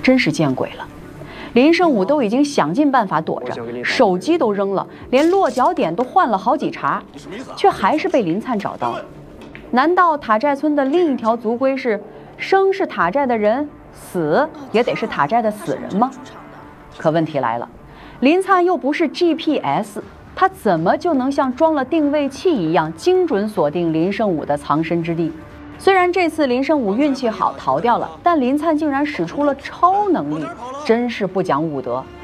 真是见鬼了！林胜武都已经想尽办法躲着，手机都扔了，连落脚点都换了好几茬，却还是被林灿找到了。难道塔寨村的另一条族规是生是塔寨的人，死也得是塔寨的死人吗？可问题来了，林灿又不是 GPS， 他怎么就能像装了定位器一样精准锁定林胜武的藏身之地？虽然这次林胜武运气好逃掉了，但林灿竟然使出了超能力，真是不讲武德。